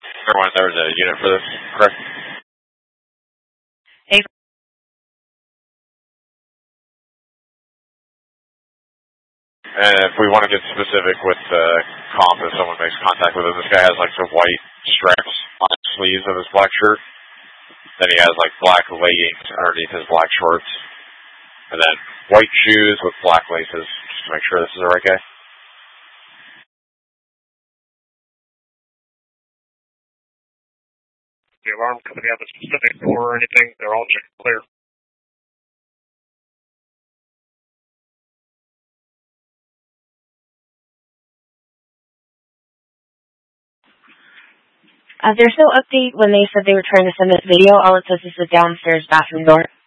Everyone, there was a unit for this, correct? Hey. And if we want to get specific with the comp, if someone makes contact with him, this guy has like the white stripes on his sleeves of his black shirt. Then he has like black leggings underneath his black shorts. And then white shoes with black laces, just to make sure this is the right guy. The alarm coming out the specific door or anything, they're all checked clear. There's no update when they said they were trying to send this video. All it says is the downstairs bathroom door.